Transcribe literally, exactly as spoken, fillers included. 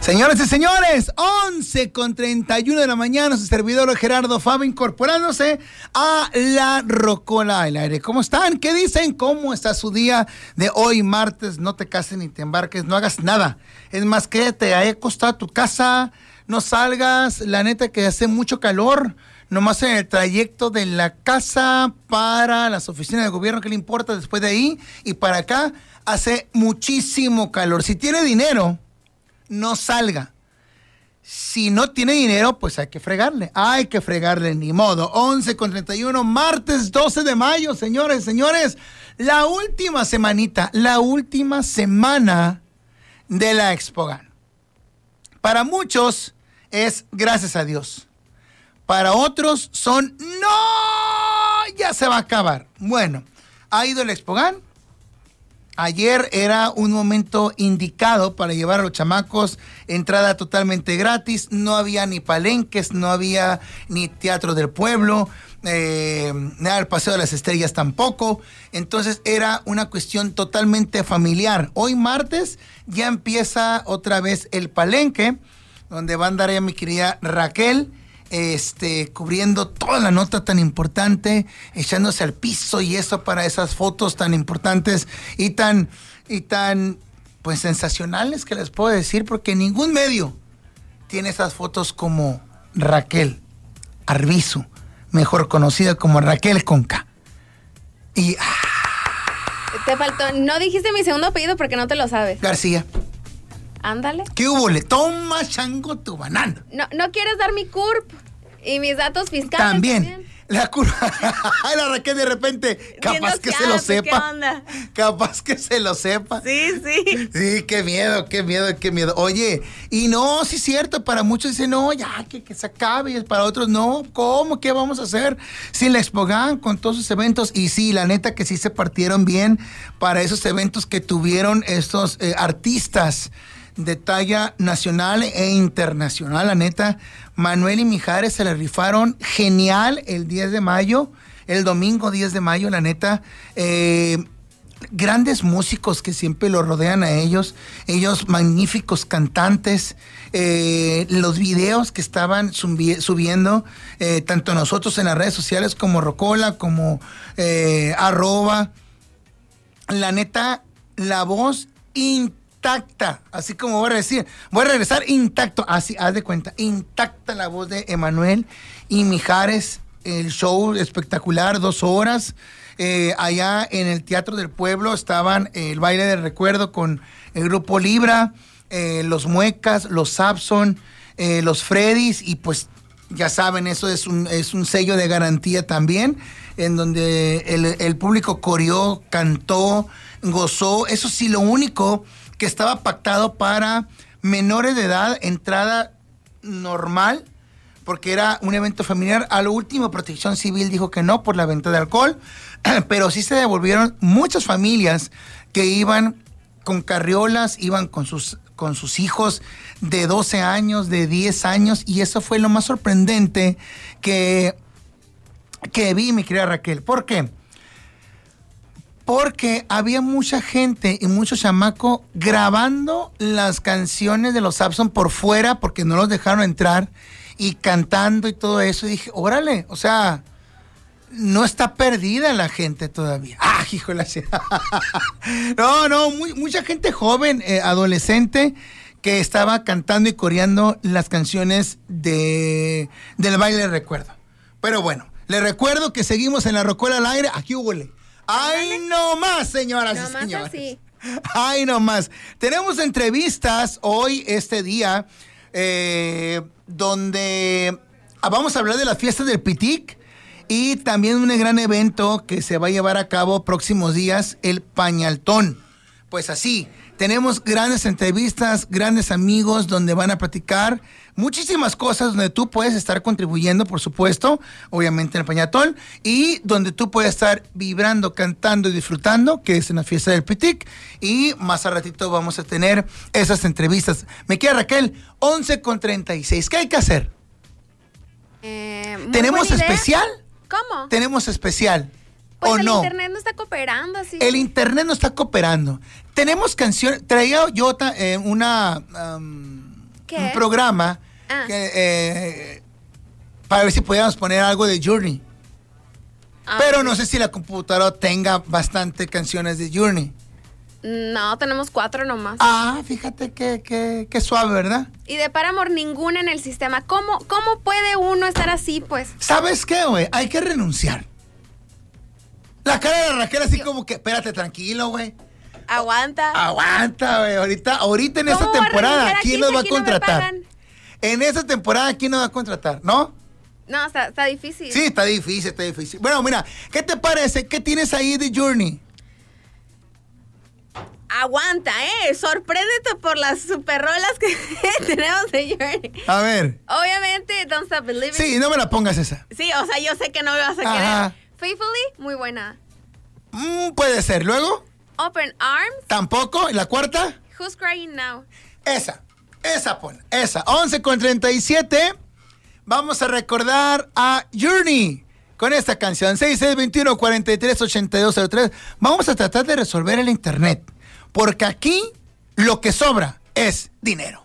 Señoras y señores, once con treinta y uno de la mañana, su servidor Gerardo Fava incorporándose a la Rocola al Aire. ¿Cómo están? ¿Qué dicen? ¿Cómo está su día de hoy, martes? No te cases ni te embarques, no hagas nada. Es más, quédate ahí acostado a tu casa, no salgas. La neta que hace mucho calor, nomás en el trayecto de la casa para las oficinas de gobierno, ¿qué le importa después de ahí? Y para acá hace muchísimo calor. Si tiene dinero, no salga. Si no tiene dinero, pues hay que fregarle. Hay que fregarle, ni modo. once con treinta y uno, martes doce de mayo, señores, señores. La última semanita, la última semana de la ExpoGan. Para muchos es gracias a Dios. Para otros son, no, ya se va a acabar. Bueno, ha ido la ExpoGan. Ayer era un momento indicado para llevar a los chamacos, entrada totalmente gratis, no había ni palenques, no había ni teatro del pueblo, eh, nada, el Paseo de las Estrellas tampoco, entonces era una cuestión totalmente familiar. Hoy martes ya empieza otra vez el palenque, donde va a andar ya mi querida Raquel, Este, cubriendo toda la nota tan importante, echándose al piso y eso para esas fotos tan importantes y tan, y tan, pues, sensacionales que les puedo decir, porque ningún medio tiene esas fotos como Raquel Arbizu, mejor conocida como Raquel con K. Y, ah, te faltó, no dijiste mi segundo apellido porque no te lo sabes. García. Ándale. ¿Qué hubo? Le toma chango tu banana. No, no quieres dar mi C U R P y mis datos fiscales. También. también. La curva. La Raquel de repente, capaz que se lo sepa. ¿Qué onda? Capaz que se lo sepa. Sí, sí. Sí, qué miedo, qué miedo, qué miedo. Oye, y no, sí es cierto, para muchos dicen, no, ya, que, que se acabe, y para otros, no, ¿cómo? ¿Qué vamos a hacer sin la ExpoGan con todos sus eventos? Y sí, la neta que sí se partieron bien para esos eventos que tuvieron estos eh, artistas de talla nacional e internacional. La neta, Manuel y Mijares se le rifaron genial el diez de mayo, el domingo diez de mayo, la neta. Eh, grandes músicos que siempre lo rodean a ellos, ellos magníficos cantantes, eh, los videos que estaban subi- subiendo, eh, tanto nosotros en las redes sociales como Rocola, como eh, arroba, la neta, la voz intacta. Intacta, así como voy a decir, voy a regresar intacto, así, haz de cuenta, intacta la voz de Emanuel y Mijares, el show espectacular, dos horas, eh, allá en el Teatro del Pueblo estaban eh, el baile del recuerdo con el grupo Libra, eh, los Muecas, los Sapson, eh, los Freddys, y pues ya saben, eso es un, es un sello de garantía también, en donde el, el público coreó, cantó, gozó. Eso sí, lo único que estaba pactado para menores de edad, entrada normal, porque era un evento familiar. A lo último, Protección Civil dijo que no por la venta de alcohol, pero sí se devolvieron muchas familias que iban con carriolas, iban con sus, con sus hijos de doce años, de diez años, y eso fue lo más sorprendente que, que vi, mi querida Raquel. ¿Por qué? Porque había mucha gente y mucho chamaco grabando las canciones de los Sapson por fuera porque no los dejaron entrar y cantando y todo eso. Y dije, órale, o sea, no está perdida la gente todavía. ¡Ah, híjole! No, no, muy, mucha gente joven, eh, adolescente, que estaba cantando y coreando las canciones de, del baile de recuerdo. Pero bueno, les recuerdo que seguimos en la Rocola al Aire. Aquí huele. ¡Ay, no más, señoras no y más señores! Así. ¡Ay, no más! Tenemos entrevistas hoy, este día, eh, donde vamos a hablar de las fiestas del Pitic y también un gran evento que se va a llevar a cabo próximos días, el Pañaltón. Pues así, tenemos grandes entrevistas, grandes amigos donde van a platicar muchísimas cosas donde tú puedes estar contribuyendo, por supuesto, obviamente en el Pañaltón, y donde tú puedes estar vibrando, cantando y disfrutando, que es en la fiesta del Pitic, y más a ratito vamos a tener esas entrevistas. Me queda Raquel, once con treinta y seis. ¿Qué hay que hacer? Eh, ¿Tenemos especial? ¿Cómo? ¿Tenemos especial? Pues ¿O el no? internet no está cooperando así. El internet no está cooperando. Tenemos canciones, traía yo ta, eh, una... Um, ¿Qué? un programa Ah. que, eh, para ver si podíamos poner algo de Journey. Ah, Pero ok. no sé si la computadora tenga bastante canciones de Journey. No, tenemos cuatro nomás. Ah, fíjate que, que, que suave, ¿verdad? Y de Paramore ninguna en el sistema. ¿Cómo, cómo puede uno estar así, pues? ¿Sabes qué, güey? Hay que renunciar. La cara de Raquel así Yo- como que, espérate, tranquilo, güey. Aguanta. Aguanta, güey. Ahorita, ahorita en esta ¿Cómo voy a temporada, renunciar ¿quién aquí nos si va a aquí no me contratar? pagan? En esta temporada, ¿quién nos va a contratar? ¿No? No, está, está difícil. Sí, está difícil, está difícil. Bueno, mira, ¿qué te parece? ¿Qué tienes ahí de Journey? Aguanta, ¿eh? Sorpréndete por las super rolas que tenemos de Journey. A ver. Obviamente, Don't Stop Believing. Sí, no me la pongas esa. Sí, o sea, yo sé que no me vas a Ajá. querer. Faithfully, muy buena. Mm, puede ser. Luego, Open Arms, tampoco. ¿Y la cuarta? Who's Crying Now? Esa. Esa pon. Esa. once con treinta y siete. Vamos a recordar a Journey con esta canción. seis seis dos uno, cuatro tres, ocho dos cero tres. Vamos a tratar de resolver el internet. Porque aquí lo que sobra es dinero.